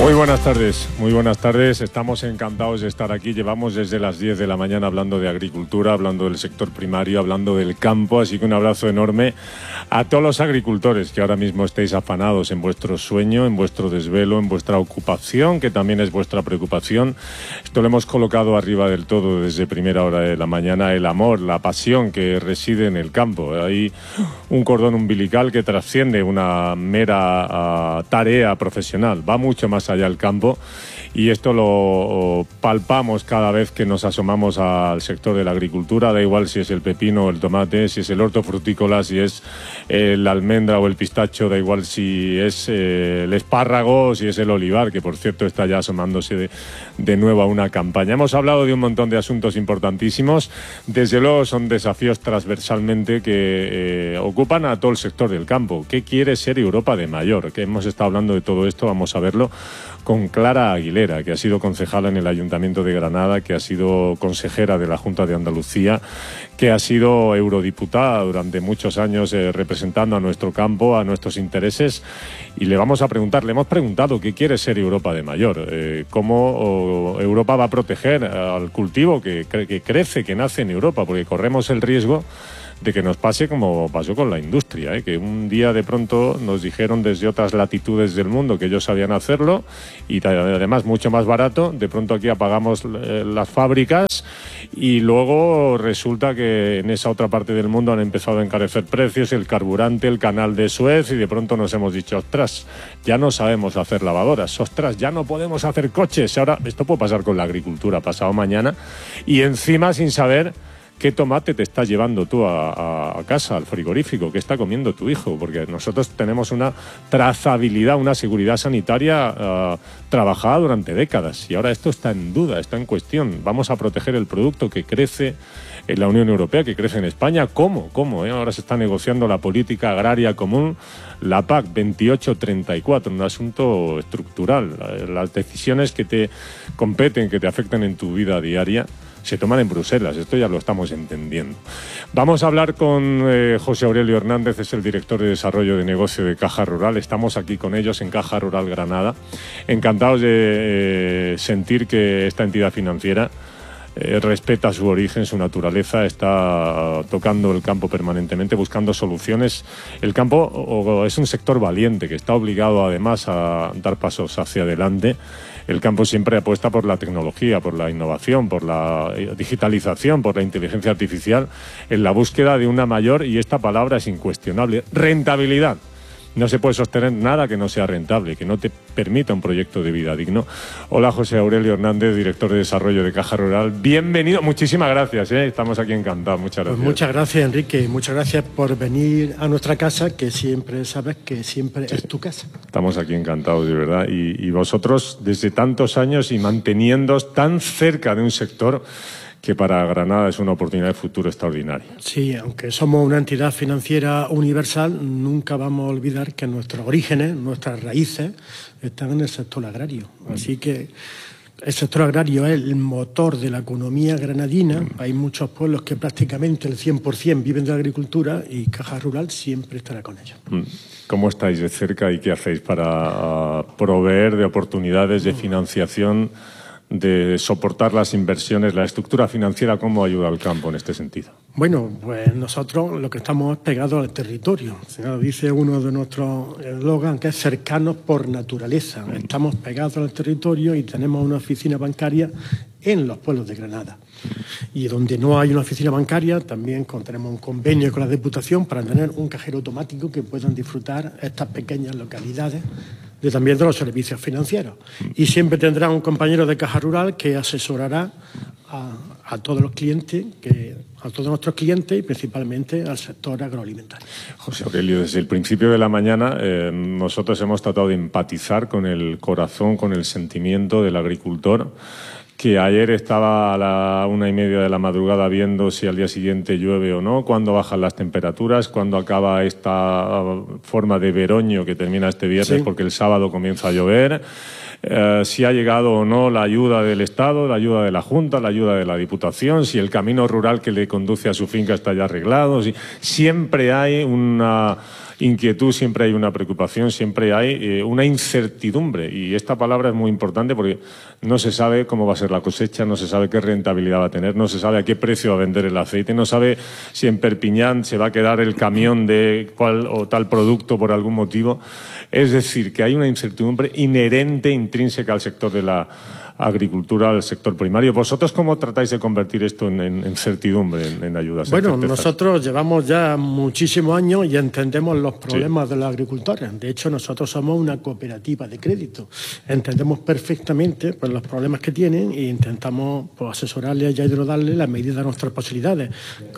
Muy buenas tardes. Estamos encantados de estar aquí. Llevamos desde las 10 de la mañana hablando de agricultura, hablando del sector primario, hablando del campo, así que un abrazo enorme a todos los agricultores que ahora mismo estéis afanados en vuestro sueño, en vuestro desvelo, en vuestra ocupación, que también es vuestra preocupación. Esto lo hemos colocado arriba del todo desde primera hora de la mañana, el amor, la pasión que reside en el campo. Hay un cordón umbilical que trasciende una mera tarea profesional, va mucho más allá del campo, y esto lo palpamos cada vez que nos asomamos al sector de la agricultura. Da igual si es el pepino o el tomate, si es el hortofrutícola, si es la almendra o el pistacho, da igual si es el espárrago, si es el olivar, que por cierto está ya asomándose de nuevo a una campaña. Hemos hablado de un montón de asuntos importantísimos. Desde luego son desafíos transversalmente que ocupan a todo el sector del campo. ¿Qué quiere ser Europa de mayor? Que hemos estado hablando de todo esto, vamos a verlo con Clara Aguilera, que ha sido concejala en el Ayuntamiento de Granada, que ha sido consejera de la Junta de Andalucía, que ha sido eurodiputada durante muchos años representando a nuestro campo, a nuestros intereses, y le hemos preguntado qué quiere ser Europa de mayor, cómo Europa va a proteger al cultivo que crece, que nace en Europa, porque corremos el riesgo de que nos pase como pasó con la industria, que un día de pronto nos dijeron desde otras latitudes del mundo que ellos sabían hacerlo y además mucho más barato. De pronto aquí apagamos las fábricas y luego resulta que en esa otra parte del mundo han empezado a encarecer precios, el carburante, el canal de Suez, y de pronto nos hemos dicho, ostras, ya no sabemos hacer lavadoras, ostras, ya no podemos hacer coches. Ahora esto puede pasar con la agricultura pasado mañana, y encima sin saber qué tomate te estás llevando tú a casa, al frigorífico, qué está comiendo tu hijo, porque nosotros tenemos una trazabilidad, una seguridad sanitaria trabajada durante décadas, y ahora esto está en duda, está en cuestión. Vamos a proteger el producto que crece en la Unión Europea, que crece en España. ¿Cómo? Ahora se está negociando la política agraria común, la PAC 2834, un asunto estructural. Las decisiones que te competen, que te afectan en tu vida diaria, se toman en Bruselas. Esto ya lo estamos entendiendo. Vamos a hablar con José Aurelio Hernández, es el director de Desarrollo de Negocio de Caja Rural. Estamos aquí con ellos en Caja Rural Granada. Encantados de sentir que esta entidad financiera respeta su origen, su naturaleza, está tocando el campo permanentemente, buscando soluciones. El campo es un sector valiente que está obligado además a dar pasos hacia adelante. El campo siempre apuesta por la tecnología, por la innovación, por la digitalización, por la inteligencia artificial, en la búsqueda de una mayor, y esta palabra es incuestionable, rentabilidad. No se puede sostener nada que no sea rentable, que no te permita un proyecto de vida digno. Hola, José Aurelio Hernández, director de Desarrollo de Caja Rural. Bienvenido, muchísimas gracias, estamos aquí encantados, muchas gracias. Pues muchas gracias, Enrique, muchas gracias por venir a nuestra casa, que siempre sabes que siempre es tu casa. Estamos aquí encantados, de verdad, y vosotros desde tantos años y manteniéndoos tan cerca de un sector que para Granada es una oportunidad de futuro extraordinaria. Sí, aunque somos una entidad financiera universal, nunca vamos a olvidar que nuestros orígenes, nuestras raíces, están en el sector agrario. Así que el sector agrario es el motor de la economía granadina. Hay muchos pueblos que prácticamente el 100% viven de la agricultura, y Caja Rural siempre estará con ellos. ¿Cómo estáis de cerca y qué hacéis para proveer de oportunidades de financiación, de soportar las inversiones, la estructura financiera? ¿Cómo ayuda al campo en este sentido? Bueno, pues nosotros lo que estamos es pegados al territorio. Dice uno de nuestros eslogan que es cercanos por naturaleza. Estamos pegados al territorio y tenemos una oficina bancaria en los pueblos de Granada. Y donde no hay una oficina bancaria, también tenemos un convenio con la Diputación para tener un cajero automático que puedan disfrutar estas pequeñas localidades también de los servicios financieros. Y siempre tendrá un compañero de Caja Rural que asesorará a todos los clientes, a todos nuestros clientes, y principalmente al sector agroalimentario. José Aurelio, desde el principio de la mañana nosotros hemos tratado de empatizar con el corazón, con el sentimiento del agricultor, que ayer estaba a la 1:30 de la madrugada viendo si al día siguiente llueve o no, cuándo bajan las temperaturas, cuándo acaba esta forma de veroño que termina este viernes, sí, porque el sábado comienza a llover, si ha llegado o no la ayuda del Estado, la ayuda de la Junta, la ayuda de la Diputación, si el camino rural que le conduce a su finca está ya arreglado. Siempre hay una inquietud, siempre hay una preocupación, siempre hay una incertidumbre. Y esta palabra es muy importante porque no se sabe cómo va a ser la cosecha, no se sabe qué rentabilidad va a tener, no se sabe a qué precio va a vender el aceite, no sabe si en Perpiñán se va a quedar el camión de cual o tal producto por algún motivo. Es decir, que hay una incertidumbre inherente, intrínseca al sector de la agricultura, al sector primario. ¿Vosotros cómo tratáis de convertir esto en certidumbre, en ayudas? Bueno, nosotros llevamos ya muchísimos años y entendemos los problemas de los agricultores. De hecho, nosotros somos una cooperativa de crédito. Entendemos perfectamente pues, los problemas que tienen e intentamos pues, asesorarles y ayudarles a la medida de nuestras posibilidades,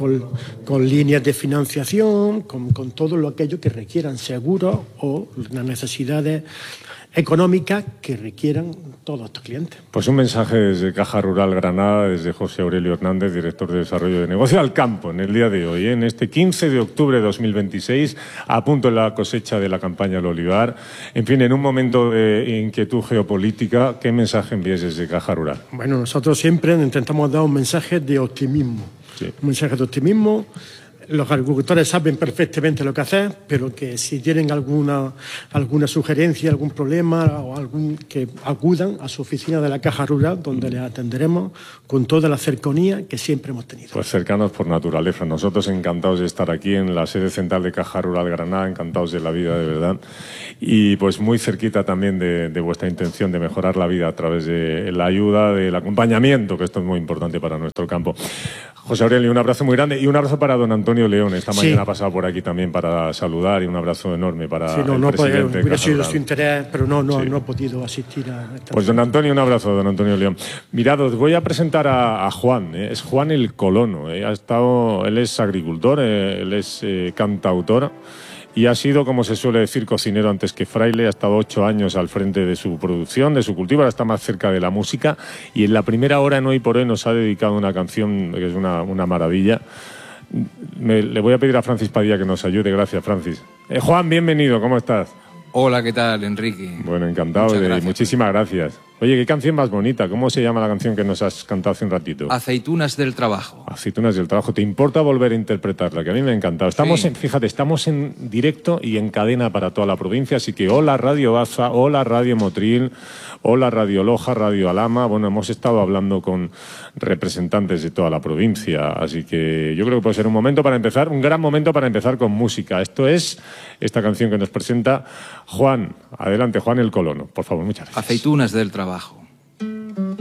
con líneas de financiación, con todo lo aquello que requieran seguros o las necesidades económicas que requieran todos estos clientes. Pues un mensaje desde Caja Rural Granada, desde José Aurelio Hernández, director de Desarrollo de Negocio al Campo, en el día de hoy, en este 15 de octubre de 2026, a punto de la cosecha de la campaña del olivar. En fin, en un momento de inquietud geopolítica, ¿qué mensaje envíes desde Caja Rural? Bueno, nosotros siempre intentamos dar un mensaje de optimismo. Sí. Un mensaje de optimismo. Los agricultores saben perfectamente lo que hacer, pero que si tienen alguna sugerencia, algún problema o que acudan a su oficina de la Caja Rural, donde les atenderemos con toda la cercanía que siempre hemos tenido. Pues cercanos por naturaleza. Nosotros encantados de estar aquí en la sede central de Caja Rural Granada, encantados de la vida de verdad. Y pues muy cerquita también de vuestra intención de mejorar la vida a través de la ayuda, del acompañamiento, que esto es muy importante para nuestro campo. José Aurelio, un abrazo muy grande y un abrazo para don Antonio León. Esta mañana ha pasado por aquí también para saludar y un abrazo enorme para el presidente. Hubiera sido su interés, pero no he podido asistir a esta. Pues don Antonio, un abrazo, don Antonio León. Mirad, os voy a presentar a Juan. Es Juan el Colono. Él es agricultor, él es cantautor. Y ha sido, como se suele decir, cocinero antes que fraile. Ha estado 8 años al frente de su producción, de su cultivo. Ahora está más cerca de la música. Y en la primera hora, en Hoy por Hoy, nos ha dedicado una canción que es una maravilla. Le voy a pedir a Francis Padilla que nos ayude. Gracias, Francis. Juan, bienvenido. ¿Cómo estás? Hola, ¿qué tal, Enrique? Bueno, encantado. Muchísimas gracias. Oye, qué canción más bonita. ¿Cómo se llama la canción que nos has cantado hace un ratito? Aceitunas del Trabajo. Aceitunas del Trabajo. ¿Te importa volver a interpretarla? Que a mí me ha encantado. Estamos en directo y en cadena para toda la provincia, así que hola Radio Baza, hola Radio Motril, hola Radio Loja, Radio Alhama. Bueno, hemos estado hablando con representantes de toda la provincia, así que yo creo que puede ser un gran momento para empezar con música. Esto es esta canción que nos presenta Juan. Adelante, Juan el Colono, por favor, muchas gracias. Aceitunas del Trabajo.